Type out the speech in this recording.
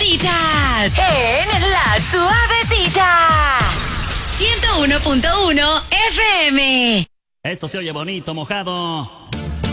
mañanitas en La Suavecita 101.1 FM. Esto se oye bonito, mojado.